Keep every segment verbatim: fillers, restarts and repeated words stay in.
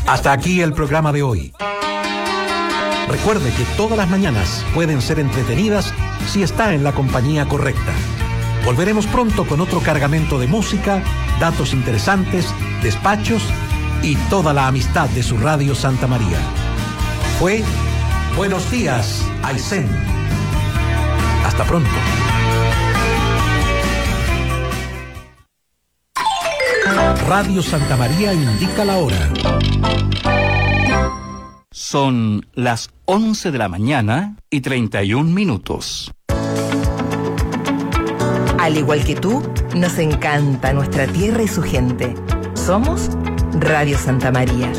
Hasta aquí el programa de hoy. Recuerde que todas las mañanas pueden ser entretenidas si está en la compañía correcta. Volveremos pronto con otro cargamento de música, datos interesantes, despachos y toda la amistad de su Radio Santa María. Fue Buenos Días, Aysén. Hasta pronto. Radio Santa María indica la hora. Son las once de la mañana y treinta y un minutos. Al igual que tú, nos encanta nuestra tierra y su gente. Somos Radio Santa María.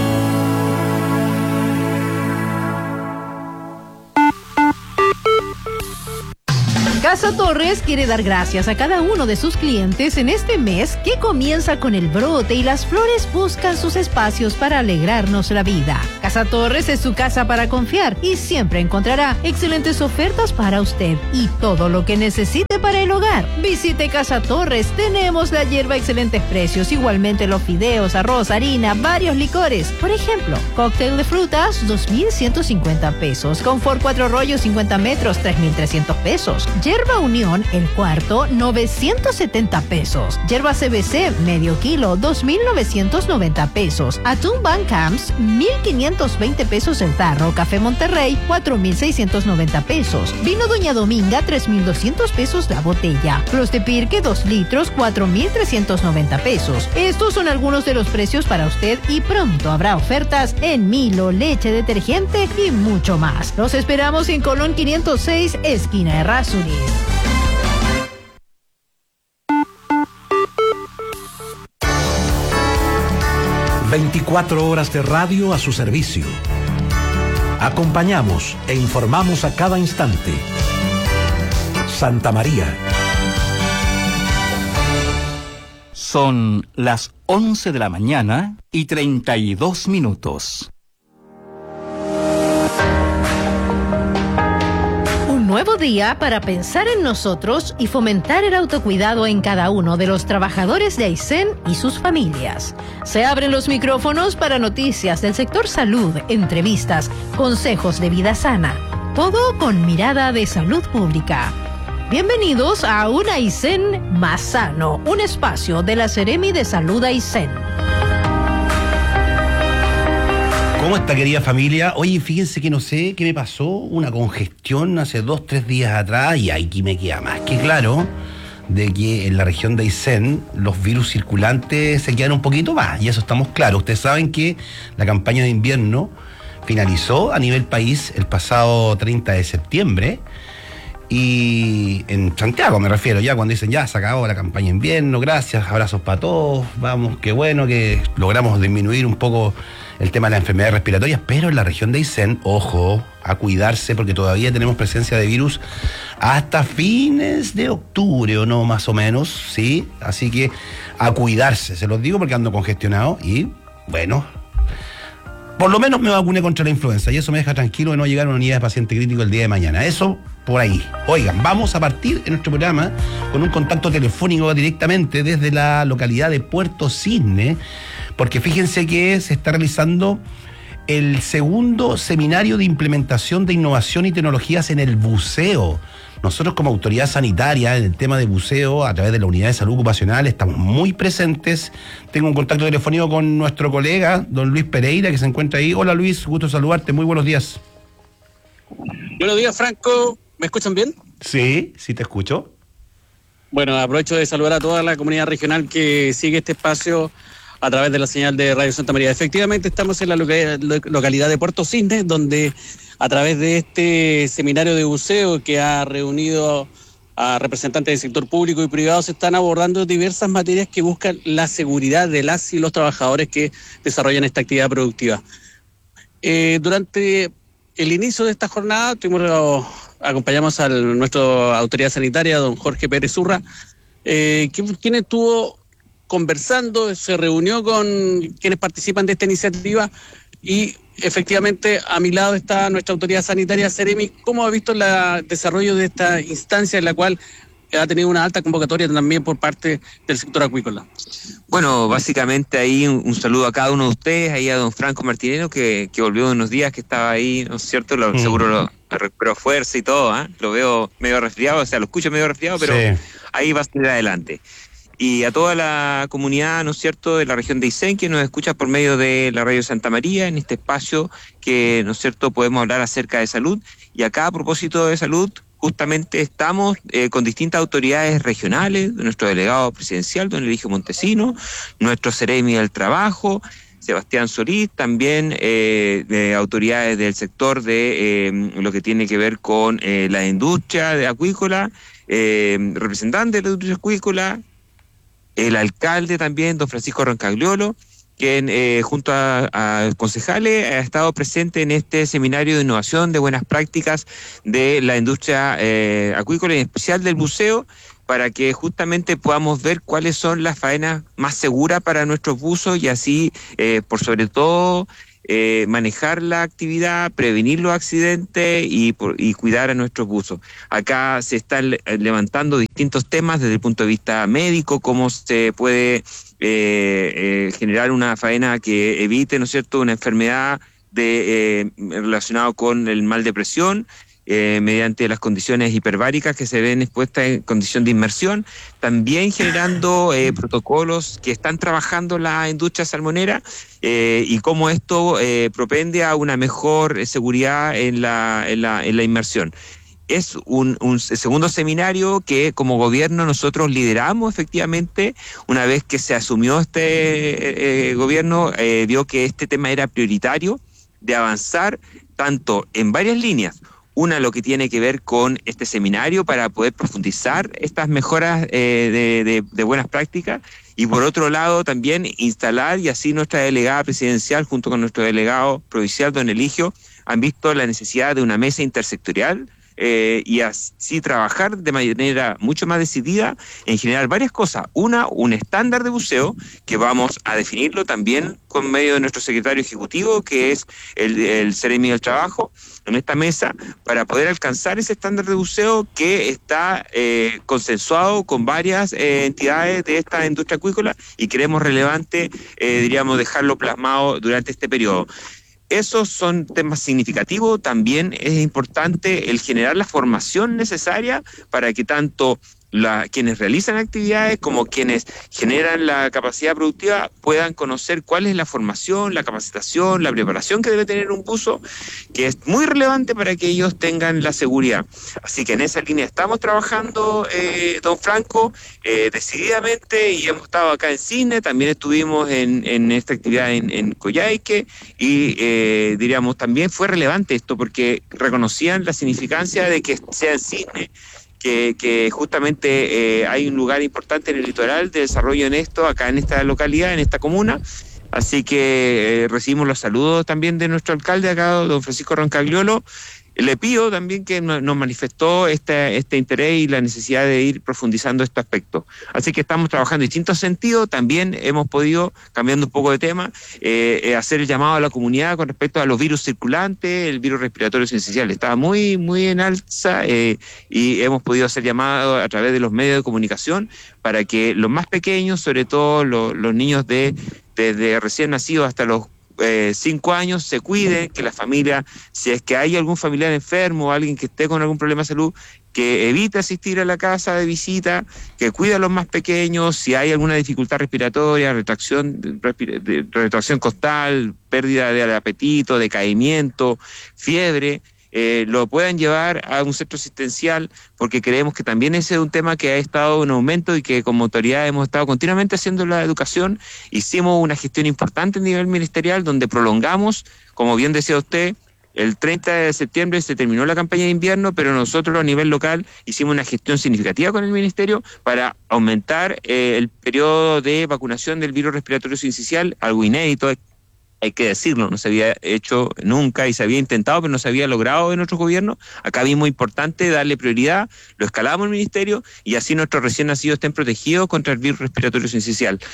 Casa Torres quiere dar gracias a cada uno de sus clientes en este mes que comienza con el brote y las flores buscan sus espacios para alegrarnos la vida. Casa Torres es su casa para confiar y siempre encontrará excelentes ofertas para usted y todo lo que necesite para el hogar. Visite Casa Torres, tenemos la hierba a excelentes precios, igualmente los fideos, arroz, harina, varios licores. Por ejemplo, cóctel de frutas, dos mil ciento cincuenta pesos. Confort cuatro rollos cincuenta metros, tres mil trescientos pesos. Yerba Unión, el cuarto, novecientos setenta pesos. Yerba C B C, medio kilo, dos mil novecientos noventa pesos. Atún Van Camps, mil quinientos veinte pesos el tarro. Café Monterrey, cuatro mil seiscientos noventa pesos. Vino Doña Dominga, tres mil doscientos pesos la botella. Flos de Pirque, dos litros, cuatro mil trescientos noventa pesos. Estos son algunos de los precios para usted y pronto habrá ofertas en Milo, leche, detergente y mucho más. Los esperamos en Colón quinientos seis, esquina Errázuriz. veinticuatro horas de radio a su servicio. Acompañamos e informamos a cada instante. Santa María. Son las once de la mañana y treinta y dos minutos. Nuevo día para pensar en nosotros y fomentar el autocuidado en cada uno de los trabajadores de Aysén y sus familias. Se abren los micrófonos para noticias del sector salud, entrevistas, consejos de vida sana. Todo con mirada de salud pública. Bienvenidos a un Aysén más sano, un espacio de la Seremi de Salud Aysén. ¿Cómo está, querida familia? Oye, fíjense que no sé qué me pasó, una congestión hace dos, tres días atrás, y aquí me queda más que claro de que en la región de Aysén los virus circulantes se quedan un poquito más, y eso estamos claros. Ustedes saben que la campaña de invierno finalizó a nivel país el pasado treinta de septiembre, y en Santiago me refiero, ya cuando dicen ya se acabó la campaña de invierno, gracias, abrazos para todos, vamos, qué bueno que logramos disminuir un poco el tema de las enfermedades respiratorias, pero en la región de Aysén, ojo, a cuidarse porque todavía tenemos presencia de virus hasta fines de octubre o no, más o menos, ¿sí? Así que a cuidarse, se los digo porque ando congestionado y, bueno, por lo menos me vacuné contra la influenza y eso me deja tranquilo de no llegar a una unidad de paciente crítico el día de mañana. Eso por ahí. Oigan, vamos a partir en nuestro programa con un contacto telefónico directamente desde la localidad de Puerto Cisne, porque fíjense que se está realizando el segundo seminario de implementación de innovación y tecnologías en el buceo. Nosotros como autoridad sanitaria en el tema de buceo, a través de la unidad de salud ocupacional, estamos muy presentes. Tengo un contacto telefónico con nuestro colega, don Luis Pereira, que se encuentra ahí. Hola Luis, gusto saludarte, muy buenos días. Buenos días, Franco. ¿Me escuchan bien? Sí, sí te escucho. Bueno, aprovecho de saludar a toda la comunidad regional que sigue este espacio a través de la señal de Radio Santa María. Efectivamente, estamos en la localidad de Puerto Cisne, donde a través de este seminario de buceo que ha reunido a representantes del sector público y privado, se están abordando diversas materias que buscan la seguridad de las y los trabajadores que desarrollan esta actividad productiva. Eh, durante el inicio de esta jornada, tuvimos, acompañamos a nuestra autoridad sanitaria, don Jorge Pérez Urra, eh, quien estuvo conversando, se reunió con quienes participan de esta iniciativa y efectivamente a mi lado está nuestra autoridad sanitaria, Seremi. ¿Cómo ha visto el desarrollo de esta instancia en la cual ha tenido una alta convocatoria también por parte del sector acuícola. Bueno, básicamente ahí un, un saludo a cada uno de ustedes, ahí a don Franco Martinero, que, que volvió de unos días, que estaba ahí, ¿no es cierto? Lo, mm. Seguro lo recuperó fuerza y todo, ¿eh? Lo veo medio resfriado, o sea, lo escucho medio resfriado, pero sí, ahí va a seguir adelante. Y a toda la comunidad, ¿no es cierto?, de la región de Aysén, que nos escucha por medio de la Radio Santa María, en este espacio que, ¿no es cierto?, podemos hablar acerca de salud. Y acá, a propósito de salud, justamente estamos eh, con distintas autoridades regionales, nuestro delegado presidencial, don Eligio Montesino, nuestro Ceremi del Trabajo, Sebastián Solís, también eh, de autoridades del sector de eh, lo que tiene que ver con eh, la industria de acuícola, eh, representantes de la industria acuícola, el alcalde también, don Francisco Roncagliolo, quien eh, junto a, a concejales ha estado presente en este seminario de innovación de buenas prácticas de la industria eh, acuícola y en especial del buceo, para que justamente podamos ver cuáles son las faenas más seguras para nuestros buzos y así, eh, por sobre todo, eh, manejar la actividad, prevenir los accidentes y, por, y cuidar a nuestros buzos. Acá se están le- levantando distintos temas desde el punto de vista médico, cómo se puede eh, eh, generar una faena que evite, ¿no es cierto?, una enfermedad de, eh, relacionada con el mal de presión, Eh, mediante las condiciones hiperbáricas que se ven expuestas en condición de inmersión, también generando eh, protocolos que están trabajando la industria salmonera eh, y cómo esto eh, propende a una mejor eh, seguridad en la, en la, en la inmersión. Es un, un segundo seminario que como gobierno nosotros lideramos efectivamente. Una vez que se asumió este eh, gobierno, eh, vio que este tema era prioritario de avanzar tanto en varias líneas. Una, lo que tiene que ver con este seminario para poder profundizar estas mejoras eh, de, de, de buenas prácticas y por otro lado también instalar, y así nuestra delegada presidencial junto con nuestro delegado provincial, don Eligio, han visto la necesidad de una mesa intersectorial eh, y así trabajar de manera mucho más decidida en generar varias cosas. Una, un estándar de buceo que vamos a definirlo también con medio de nuestro secretario ejecutivo, que es el, el Ceremi del Trabajo, en esta mesa, para poder alcanzar ese estándar de buceo que está eh, consensuado con varias eh, entidades de esta industria acuícola y creemos relevante, eh, diríamos, dejarlo plasmado durante este periodo. Esos son temas significativos. También es importante el generar la formación necesaria para que tanto la, quienes realizan actividades como quienes generan la capacidad productiva puedan conocer cuál es la formación, la capacitación, la preparación que debe tener un buzo, que es muy relevante para que ellos tengan la seguridad. Así que en esa línea estamos trabajando, eh, don Franco, eh, decididamente, y hemos estado acá en Cisne, también estuvimos en, en esta actividad en, en Coyhaique y eh, diríamos también fue relevante esto porque reconocían la significancia de que sea en Cisne, que, que justamente eh, hay un lugar importante en el litoral de desarrollo en esto, acá en esta localidad, en esta comuna. Así que eh, recibimos los saludos también de nuestro alcalde acá, don Francisco Roncagliolo. Le pido también que nos manifestó este, este interés y la necesidad de ir profundizando este aspecto. Así que estamos trabajando en distintos sentidos. También hemos podido, cambiando un poco de tema, eh, eh, hacer el llamado a la comunidad con respecto a los virus circulantes. El virus respiratorio sincicial estaba muy, muy en alza eh, y hemos podido hacer llamados a través de los medios de comunicación para que los más pequeños, sobre todo los, los niños de desde recién nacidos hasta los Eh, cinco años, se cuide, que la familia, si es que hay algún familiar enfermo o alguien que esté con algún problema de salud, que evite asistir a la casa de visita, que cuide a los más pequeños, si hay alguna dificultad respiratoria, retracción, respira, de, retracción costal, pérdida de apetito, decaimiento, fiebre, Eh, lo puedan llevar a un centro asistencial, porque creemos que también ese es un tema que ha estado en aumento y que como autoridad hemos estado continuamente haciendo la educación. Hicimos una gestión importante a nivel ministerial donde prolongamos, como bien decía usted, el treinta de septiembre se terminó la campaña de invierno, pero nosotros a nivel local hicimos una gestión significativa con el ministerio para aumentar eh, el periodo de vacunación del virus respiratorio sincicial, algo inédito, hay que decirlo, no se había hecho nunca y se había intentado, pero no se había logrado en otros gobiernos. Acá vimos importante darle prioridad, lo escalamos el ministerio y así nuestros recién nacidos estén protegidos contra el virus respiratorio sincicial.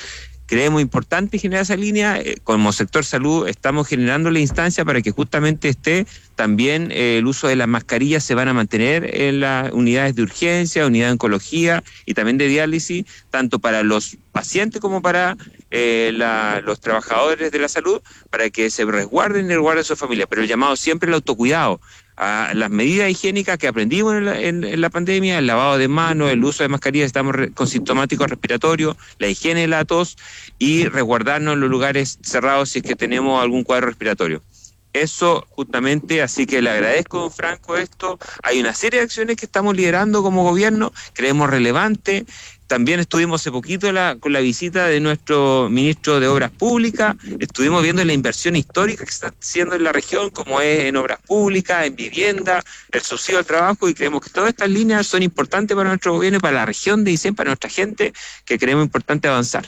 creemos importante generar esa línea. Eh, como sector salud estamos generando la instancia para que justamente esté también eh, el uso de las mascarillas se van a mantener en las unidades de urgencia, unidad de oncología y también de diálisis, tanto para los pacientes como para eh, la, los trabajadores de la salud, para que se resguarden y resguarden a su familia. Pero el llamado siempre al autocuidado, a las medidas higiénicas que aprendimos en la, en, en la pandemia, el lavado de manos, el uso de mascarillas, estamos re, con sintomáticos respiratorios, la higiene de la tos y resguardarnos en los lugares cerrados si es que tenemos algún cuadro respiratorio. Eso justamente, así que le agradezco, don Franco, esto. Hay una serie de acciones que estamos liderando como gobierno, creemos relevante. También estuvimos hace poquito la, con la visita de nuestro ministro de Obras Públicas, estuvimos viendo la inversión histórica que se está haciendo en la región, como es en obras públicas, en vivienda, el subsidio al trabajo, y creemos que todas estas líneas son importantes para nuestro gobierno y para la región de Aysén, para nuestra gente, que creemos importante avanzar.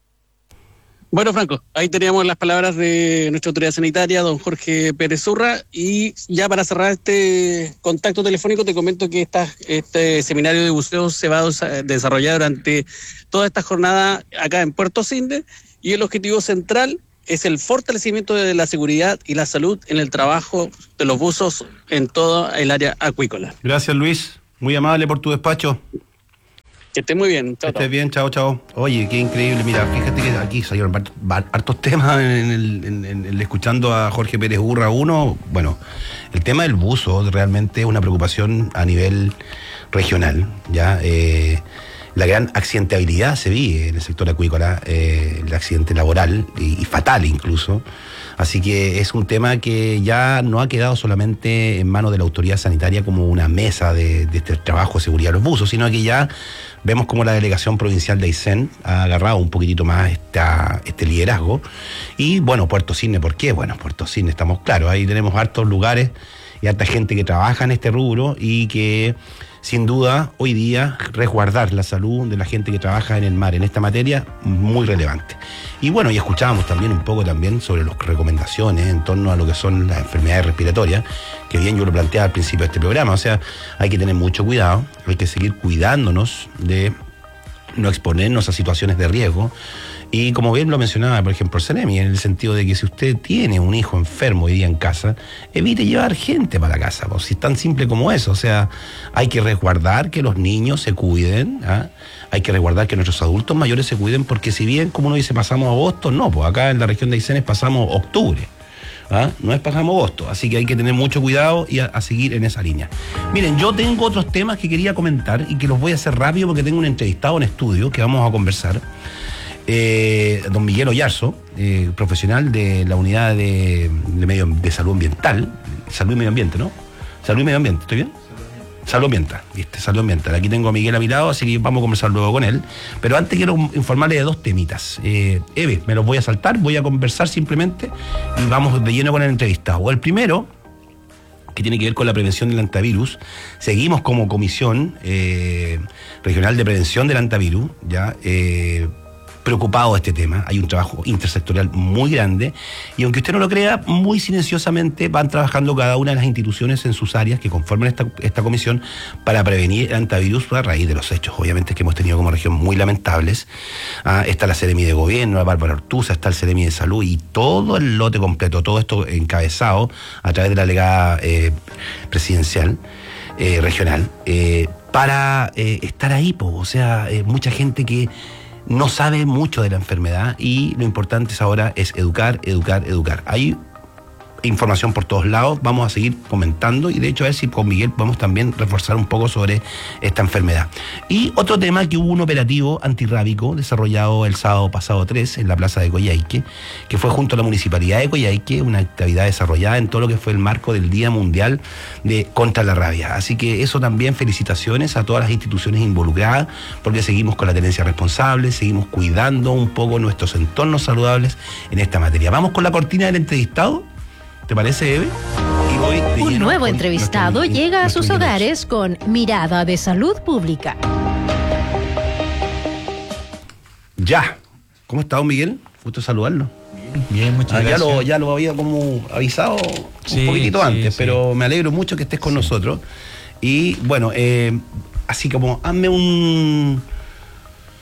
Bueno, Franco, ahí teníamos las palabras de nuestra autoridad sanitaria, don Jorge Pérez Urra, y ya para cerrar este contacto telefónico te comento que esta, este seminario de buceo se va a desarrollar durante toda esta jornada acá en Puerto Sinde, y el objetivo central es el fortalecimiento de la seguridad y la salud en el trabajo de los buzos en toda el área acuícola. Gracias, Luis, muy amable por tu despacho. Que esté muy bien. Chao, que estés bien, chao, chao. Oye, qué increíble. Mira, fíjate que aquí salieron hartos temas en el, en, en, en, escuchando a Jorge Pérez Urra. Uno, bueno, el tema del buzo realmente es una preocupación a nivel regional, ¿ya? Eh, la gran accidentabilidad se vive en el sector acuícola, eh, el accidente laboral y, y fatal incluso. Así que es un tema que ya no ha quedado solamente en manos de la autoridad sanitaria como una mesa de, de este trabajo de seguridad de los buzos, sino que ya vemos como la delegación provincial de Aysén ha agarrado un poquitito más esta, este liderazgo. Y bueno, Puerto Cisne, ¿por qué? Bueno, Puerto Cisne, estamos claros, ahí tenemos hartos lugares y harta gente que trabaja en este rubro y que sin duda hoy día resguardar la salud de la gente que trabaja en el mar en esta materia, muy relevante. Y bueno, y escuchábamos también un poco también sobre las recomendaciones en torno a lo que son las enfermedades respiratorias, que bien yo lo planteaba al principio de este programa. O sea, hay que tener mucho cuidado, hay que seguir cuidándonos de no exponernos a situaciones de riesgo. Y como bien lo mencionaba, por ejemplo, el Ceremi, en el sentido de que si usted tiene un hijo enfermo hoy día en casa, evite llevar gente para la casa, pues si es tan simple como eso. O sea, hay que resguardar que los niños se cuiden, ¿ah? Hay que resguardar que nuestros adultos mayores se cuiden, porque si bien, como uno dice, pasamos agosto, no, pues acá en la región de Aysén pasamos octubre, ¿ah? No es pasamos agosto, así que hay que tener mucho cuidado y a, a seguir en esa línea. Miren, yo tengo otros temas que quería comentar y que los voy a hacer rápido porque tengo un entrevistado en estudio que vamos a conversar. Eh, don Miguel Oyarzo, eh, profesional de la unidad de, de, medio, de salud ambiental, salud y medio ambiente, ¿no? Salud y medio ambiente, ¿estoy bien? Salud ambiental, ¿viste? Salud ambiental. Aquí tengo a Miguel a mi lado, así que vamos a conversar luego con él. Pero antes quiero informarle de dos temitas. Eh, Eve, me los voy a saltar, voy a conversar simplemente y vamos de lleno con el entrevistado. El primero, que tiene que ver con la prevención del antivirus. Seguimos como Comisión eh, Regional de Prevención del Antivirus, ya, eh, preocupado de este tema. Hay un trabajo intersectorial muy grande y aunque usted no lo crea, muy silenciosamente van trabajando cada una de las instituciones en sus áreas que conforman esta, esta comisión para prevenir el antivirus a raíz de los hechos, obviamente, que hemos tenido como región muy lamentables. Ah, está la Seremi de Gobierno, la Bárbara Ortuza, está el Seremi de Salud y todo el lote completo, todo esto encabezado a través de la delegada eh, presidencial eh, regional eh, para eh, estar ahí, po. O sea, eh, mucha gente que no sabe mucho de la enfermedad y lo importante es ahora es educar, educar, educar. Hay información por todos lados, vamos a seguir comentando y de hecho a ver si con Miguel podemos también reforzar un poco sobre esta enfermedad. Y otro tema, que hubo un operativo antirrábico desarrollado el sábado pasado tres en la plaza de Coyhaique, que fue junto a la Municipalidad de Coyhaique, una actividad desarrollada en todo lo que fue el marco del Día Mundial de contra la Rabia. Así que eso también, felicitaciones a todas las instituciones involucradas, porque seguimos con la tenencia responsable, seguimos cuidando un poco nuestros entornos saludables en esta materia. Vamos con la cortina del entrevistado. ¿Te parece, Eve? Y voy de Un nuevo entrevistado nuestro, llega a sus nuestro hogares con mirada de salud pública. Ya. ¿Cómo está, don Miguel? Gusto saludarlo. Bien, bien, muchas ah, gracias. Ya lo, ya lo había como avisado Sí, un poquitito sí, antes, sí. pero me alegro mucho que estés con Sí. nosotros. Y bueno, eh, así como hazme un...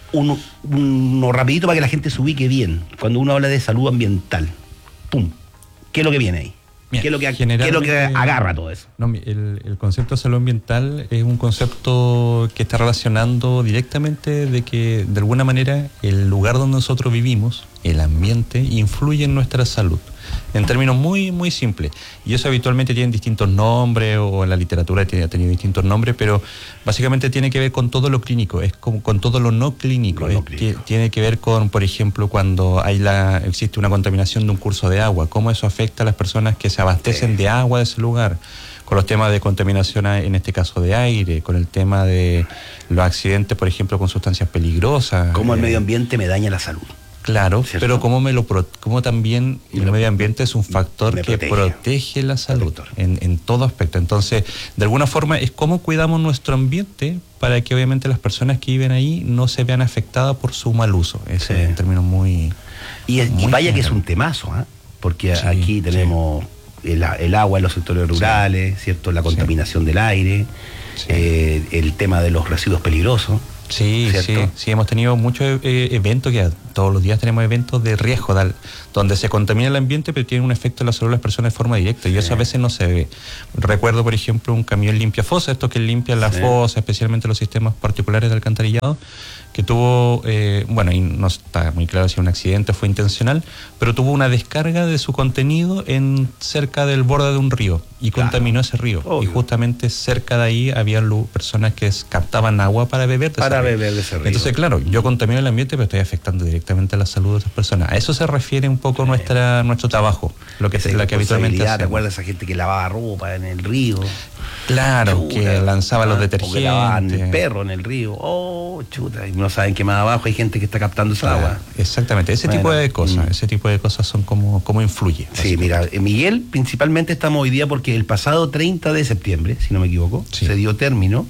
uno, uno rapidito para que la gente se ubique bien. Cuando uno habla de salud ambiental, ¡pum! ¿Qué es lo que viene ahí? Bien, ¿Qué es lo que, ¿qué es lo que agarra todo eso? No, el, el concepto de salud ambiental es un concepto que está relacionando directamente de que, de alguna manera, el lugar donde nosotros vivimos, el ambiente, influye en nuestra salud. En términos muy, muy simples. Y eso habitualmente tiene distintos nombres, o en la literatura tiene, ha tenido distintos nombres, pero básicamente tiene que ver con todo lo clínico, es con, con todo lo no clínico. Lo no clínico. Tiene que ver con, por ejemplo, cuando hay la existe una contaminación de un curso de agua, cómo eso afecta a las personas que se abastecen sí. de agua de ese lugar, con los temas de contaminación, en este caso de aire, con el tema de los accidentes, por ejemplo, con sustancias peligrosas. Cómo el eh, medio ambiente me daña la salud. Claro, ¿cierto? Pero como me lo pro, como también el lo, medio ambiente es un factor que protege, protege la salud en, en todo aspecto. Entonces, de alguna forma es cómo cuidamos nuestro ambiente para que obviamente las personas que viven ahí no se vean afectadas por su mal uso. Ese sí. es un término muy... Y, es, muy y vaya general. Que es un temazo, ¿eh? Porque sí, aquí tenemos sí. el, el agua en los sectores rurales, sí. ¿cierto? La contaminación sí. del aire, sí. eh, el tema de los residuos peligrosos. Sí, ¿cierto? sí, sí, hemos tenido muchos eh, eventos, que todos los días tenemos eventos de riesgo, tal, donde se contamina el ambiente, pero tiene un efecto en la salud de las personas de forma directa, sí. y eso a veces no se ve. Recuerdo, por ejemplo, un camión limpia fosa, estos que limpian la sí. fosa, especialmente los sistemas particulares de alcantarillado, que tuvo, eh, bueno, y no está muy claro si un accidente fue intencional, pero tuvo una descarga de su contenido en cerca del borde de un río, y claro. contaminó ese río. Obvio. Y justamente cerca de ahí había personas que captaban agua para beber de para ese beber de ese río. Entonces, claro, yo contamino el ambiente, pero estoy afectando directamente a la salud de otras personas. A eso se refiere un poco sí. nuestra nuestro trabajo, lo que, Esa la que habitualmente hacemos. ¿Te acuerdas de esa gente que lavaba ropa en el río? Claro, chuta, que lanzaba los detergentes. O que lavaban el perro en el río. Oh, chuta, y no saben que más abajo hay gente que está captando esa claro, agua. Exactamente, ese bueno, tipo de cosas, mm. ese tipo de cosas son como, como influye. Sí, mira, Miguel, principalmente estamos hoy día porque el pasado treinta de septiembre, si no me equivoco, sí. se dio término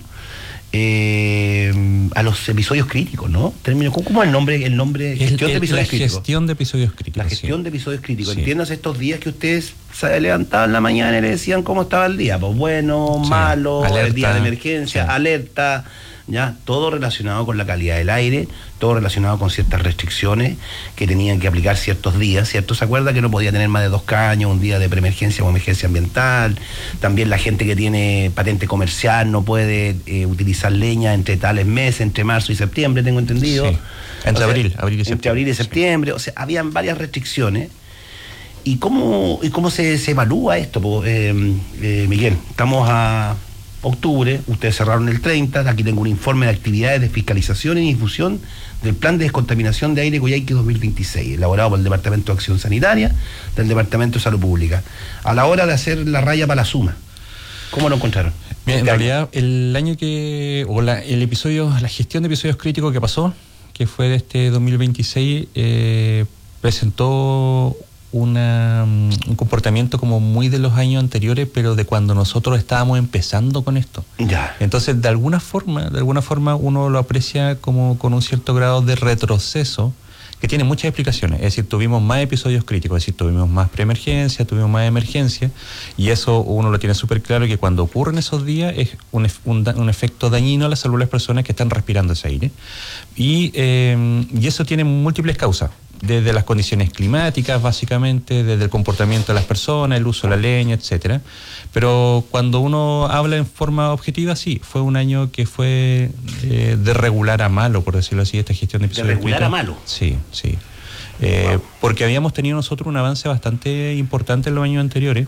eh, a los episodios críticos, ¿no? Término, ¿cómo es el nombre? El nombre gestión el, de episodios la críticos. Gestión de episodios críticos. La gestión sí. de episodios críticos. Sí. ¿Entiendes estos días que ustedes se levantaban en la mañana y le decían cómo estaba el día? Pues bueno, sí. malo, alerta, el día de emergencia, sí. alerta, ya, todo relacionado con la calidad del aire, todo relacionado con ciertas restricciones que tenían que aplicar ciertos días, ¿cierto? ¿Se acuerda que no podía tener más de dos caños, un día de preemergencia o emergencia ambiental? También la gente que tiene patente comercial no puede eh, utilizar leña entre tales meses, entre marzo y septiembre, tengo entendido. Sí. Entre o sea, abril, abril y septiembre. Entre abril y septiembre, sí. o sea, habían varias restricciones. ¿Y cómo, y cómo se, se evalúa esto, eh, eh, Miguel? Estamos a octubre, ustedes cerraron el treinta, aquí tengo un informe de actividades de fiscalización y difusión del Plan de Descontaminación de Aire Coyhaique dos mil veintiséis, elaborado por el Departamento de Acción Sanitaria del Departamento de Salud Pública. A la hora de hacer la raya para la suma, ¿cómo lo encontraron? Bien, en realidad, el año que, o la, el episodio, la gestión de episodios críticos que pasó, que fue de este dos mil veintiséis, eh, presentó Una, un comportamiento como muy de los años anteriores, pero de cuando nosotros estábamos empezando con esto. Ya. Entonces, de alguna forma, de alguna forma uno lo aprecia como con un cierto grado de retroceso, que tiene muchas explicaciones. Es decir, tuvimos más episodios críticos, es decir, tuvimos más preemergencia, tuvimos más emergencia, y eso uno lo tiene súper claro, que cuando ocurren esos días es un, un, un efecto dañino a la salud de las personas que están respirando ese aire. Y, eh, y eso tiene múltiples causas. Desde las condiciones climáticas, básicamente, desde el comportamiento de las personas, el uso de la leña, etcétera. Pero cuando uno habla en forma objetiva, sí, fue un año que fue eh, de regular a malo, por decirlo así, esta gestión de episodios. ¿De regular a malo? Sí, sí. Eh, wow. Porque habíamos tenido nosotros un avance bastante importante en los años anteriores,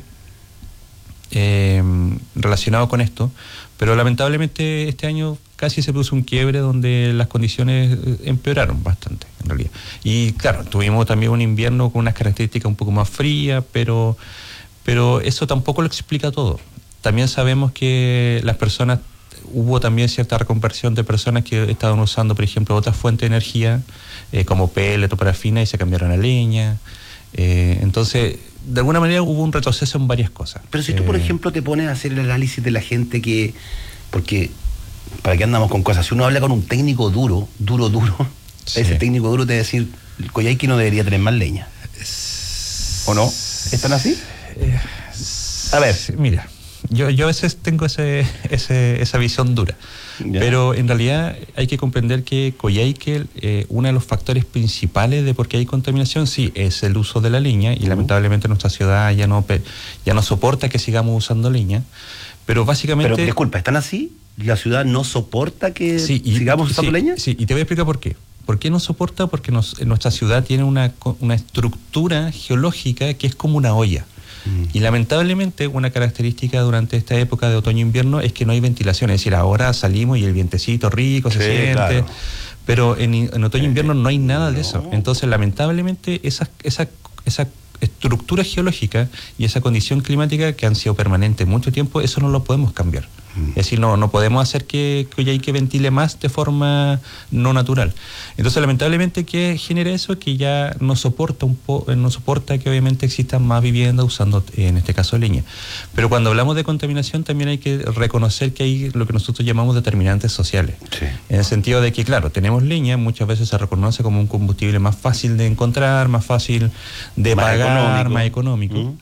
eh, relacionado con esto, pero lamentablemente este año casi se produjo un quiebre donde las condiciones empeoraron bastante, en realidad. Y claro, tuvimos también un invierno con unas características un poco más frías, pero, pero eso tampoco lo explica todo. También sabemos que las personas, hubo también cierta reconversión de personas que estaban usando, por ejemplo, otras fuentes de energía, eh, como pellet o parafina, y se cambiaron a leña. Eh, entonces, de alguna manera hubo un retroceso en varias cosas. Pero si tú, por eh, ejemplo, te pones a hacer el análisis de la gente que... Porque... ¿Para qué andamos con cosas? Si uno habla con un técnico duro, duro, duro, sí. ese técnico duro te va a decir, el Coyhaique no debería tener más leña. ¿O no? ¿Están así? Eh, a ver. Mira, yo, yo a veces tengo ese, ese, esa visión dura. Ya. Pero en realidad hay que comprender que Coyhaique, eh, uno de los factores principales de por qué hay contaminación, sí, es el uso de la leña, y uh-huh. lamentablemente nuestra ciudad ya no, ya no soporta que sigamos usando leña. Pero básicamente... Pero disculpa, ¿están así? ¿La ciudad no soporta que sí, y, sigamos usando sí, leña? Sí, y te voy a explicar por qué. ¿Por qué no soporta? Porque nos, nuestra ciudad tiene una, una estructura geológica que es como una olla. Mm. Y lamentablemente una característica durante esta época de otoño-invierno es que no hay ventilación. Es decir, ahora salimos y el vientecito rico sí, se siente... Claro. Pero en, en otoño-invierno no hay nada de eso. Entonces, lamentablemente, esa, esa, esa estructura geológica y esa condición climática que han sido permanentes mucho tiempo, eso no lo podemos cambiar. Es decir, no, no podemos hacer que Coyhaique ventile más de forma no natural. Entonces, lamentablemente, ¿qué genera eso? Que ya no soporta un po, no soporta que obviamente existan más viviendas usando, en este caso, leña. Pero cuando hablamos de contaminación, también hay que reconocer que hay lo que nosotros llamamos determinantes sociales. Sí. En el sentido de que, claro, tenemos leña, muchas veces se reconoce como un combustible más fácil de encontrar, más fácil de más pagar, económico. más económico. Uh-huh.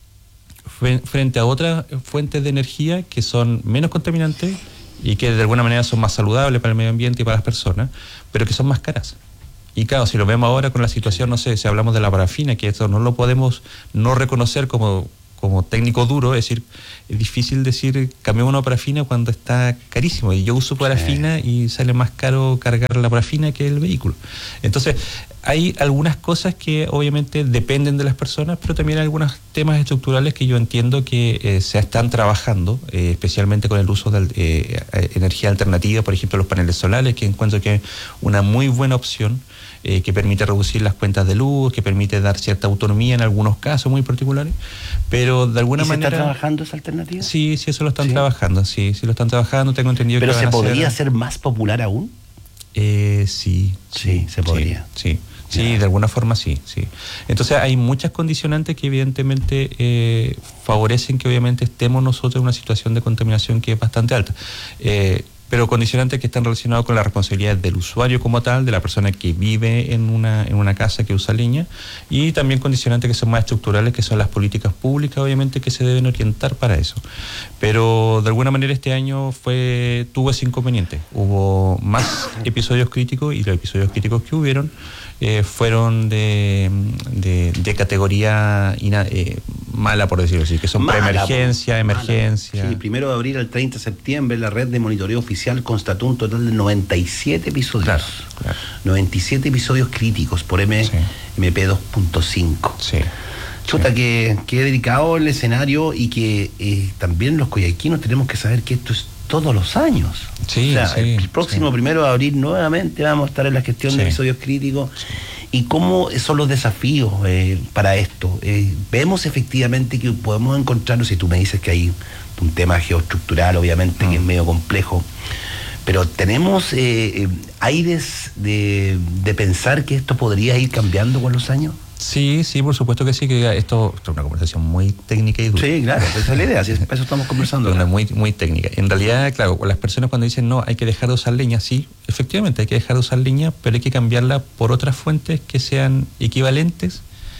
Frente a otras fuentes de energía que son menos contaminantes y que de alguna manera son más saludables para el medio ambiente y para las personas, pero que son más caras. Y claro, si lo vemos ahora con la situación, no sé, si hablamos de la parafina, que esto no lo podemos no reconocer como, como técnico duro, es decir, es difícil decir cambiemos una parafina cuando está carísimo, y yo uso parafina sí. y sale más caro cargar la parafina que el vehículo. Entonces, hay algunas cosas que obviamente dependen de las personas, pero también hay algunos temas estructurales que yo entiendo que eh, se están trabajando, eh, especialmente con el uso de eh, energía alternativa, por ejemplo los paneles solares, que encuentro que es una muy buena opción, eh, que permite reducir las cuentas de luz, que permite dar cierta autonomía en algunos casos muy particulares, pero de alguna ¿Y manera... ¿Se está trabajando esa alternativa? Sí, sí, eso lo están ¿Sí? trabajando, sí, sí lo están trabajando, tengo entendido ¿Pero que se van podría a hacer... hacer más popular aún? Eh, sí, sí, sí, se podría. Sí, sí. Sí, de alguna forma sí, sí. Entonces hay muchas condicionantes que evidentemente eh, favorecen que obviamente estemos nosotros en una situación de contaminación que es bastante alta. Eh, pero condicionantes que están relacionados con la responsabilidad del usuario como tal, de la persona que vive en una, en una casa que usa leña, y también condicionantes que son más estructurales, que son las políticas públicas, obviamente, que se deben orientar para eso. Pero de alguna manera este año fue tuvo ese inconveniente. Hubo más episodios críticos, y los episodios críticos que hubieron eh, fueron de, de, de categoría ina, eh, mala, por decirlo así, que son mala, preemergencia, emergencia. Mala. Sí, primero de abril al treinta de septiembre, la red de monitoreo oficial constató un total de noventa y siete episodios. Claro, claro. noventa y siete episodios críticos por M, sí. M P dos punto cinco. Sí. Chuta, sí. que, que delicado el escenario, y que eh, también los coyhaiquinos tenemos que saber que esto es todos los años. Sí, o sea, sí, el próximo sí. primero de abril nuevamente vamos a estar en la gestión sí. de episodios críticos. Sí. ¿Y cómo son los desafíos eh, para esto? Eh, vemos efectivamente que podemos encontrarnos, si tú me dices que hay un tema geoestructural, obviamente, mm. que es medio complejo, pero tenemos eh, aires de, de pensar que esto podría ir cambiando con los años. Sí, sí, por supuesto que sí, que esto, esto es una conversación muy técnica y dura. Sí, claro, esa es la idea, así es, para eso estamos conversando. Una muy, muy técnica. En realidad, claro, las personas cuando dicen no, hay que dejar de usar leña, sí, efectivamente hay que dejar de usar leña, pero hay que cambiarla por otras fuentes que sean equivalentes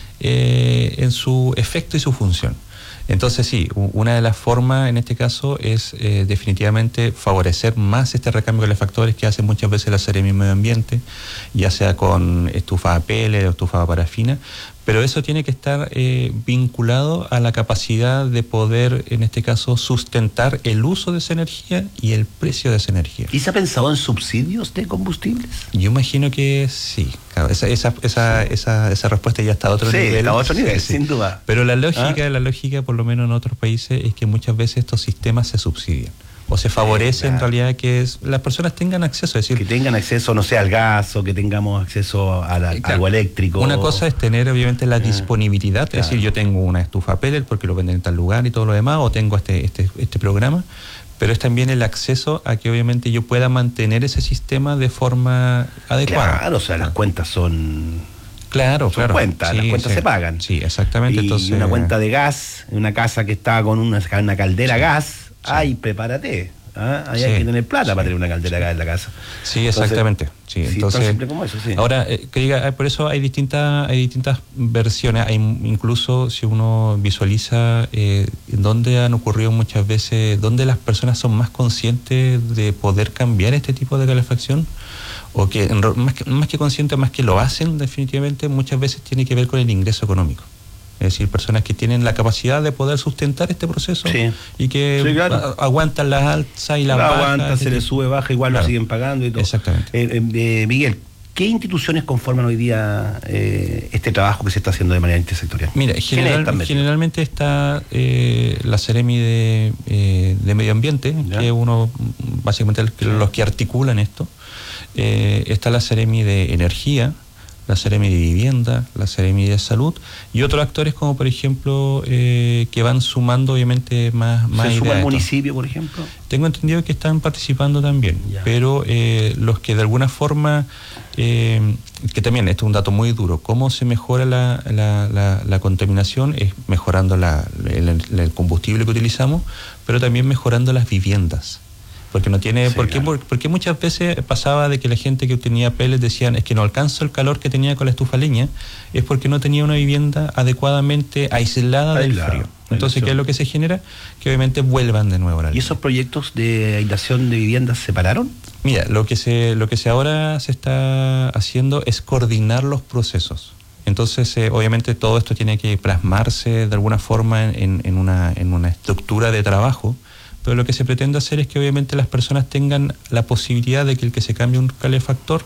eh, en su efecto y su función. Entonces sí, una de las formas en este caso es eh, definitivamente favorecer más este recambio de los factores que hace muchas veces la Seremia de Medio Ambiente, ya sea con estufa a pele o estufa a parafina, pero eso tiene que estar eh, vinculado a la capacidad de poder, en este caso, sustentar el uso de esa energía y el precio de esa energía. ¿Y se ha pensado en subsidios de combustibles? Yo imagino que sí. Claro, esa, esa, esa, esa, esa respuesta ya está a otro sí, nivel. Está a otro nivel, sí, sin duda. Pero la lógica, ¿Ah? la lógica, por lo menos en otros países, es que muchas veces estos sistemas se subsidian. O se favorece, claro, en realidad que es, las personas tengan acceso, es decir, que tengan acceso, no sé, al gas, o que tengamos acceso a la, claro, algo eléctrico. Una cosa es tener obviamente la ah, disponibilidad, claro, es decir, yo tengo una estufa pellet porque lo venden en tal lugar y todo lo demás, o tengo este, este, este programa, pero es también el acceso a que obviamente yo pueda mantener ese sistema de forma adecuada. Claro, o sea, las cuentas son... Claro, son claro. cuentas, sí, las cuentas sí, se pagan. Sí, exactamente. Y entonces, una cuenta de gas, una casa que está con una, una caldera sí, gas, sí. ay, prepárate. ¿ah? Ahí Sí, hay que tener plata sí, para tener una caldera sí. acá en la casa. Sí, exactamente. Entonces, sí, sí, entonces, tan simple como eso, sí. Ahora, eh, que diga, eh, por eso hay distintas, hay distintas versiones. Hay incluso si uno visualiza eh, dónde han ocurrido muchas veces, dónde las personas son más conscientes de poder cambiar este tipo de calefacción, o que más que, más que conscientes, más que lo hacen definitivamente, muchas veces tiene que ver con el ingreso económico. Es decir, personas que tienen la capacidad de poder sustentar este proceso sí. y que sí, claro. a, aguantan las alzas y las bajas. Aguanta, se les sube, baja, igual claro. Lo siguen pagando y todo. Exactamente. Eh, eh, Miguel, ¿qué instituciones conforman hoy día eh, este trabajo que se está haciendo de manera intersectorial? Mira, general, generalmente está eh, la Seremi de, eh, de Medio Ambiente, ¿ya? Que es uno, básicamente, los que articulan esto. Eh, está la Seremi de Energía, la Seremi de Vivienda, la Seremi de Salud y otros actores como por ejemplo eh, que van sumando obviamente más, más ¿Se suma el esto. municipio, por ejemplo? Tengo entendido que están participando también, ya. Pero eh, los que de alguna forma, eh, que también esto es un dato muy duro, cómo se mejora la, la, la, la contaminación es mejorando la, el, el combustible que utilizamos, pero también mejorando las viviendas. Porque no tiene, sí, porque, claro. porque muchas veces pasaba de que la gente que tenía pellets decían es que no alcanzo el calor que tenía con la estufa leña, es porque no tenía una vivienda adecuadamente aislada del frío. Entonces, ¿qué es lo que se genera? Que obviamente vuelvan de nuevo a la ¿Y esos proyectos de aislación de viviendas se pararon? Mira, lo que se, lo que se ahora se está haciendo es coordinar los procesos. Entonces, eh, obviamente todo esto tiene que plasmarse de alguna forma en, en, una, en una estructura de trabajo. Pero lo que se pretende hacer es que obviamente las personas tengan la posibilidad de que el que se cambie un calefactor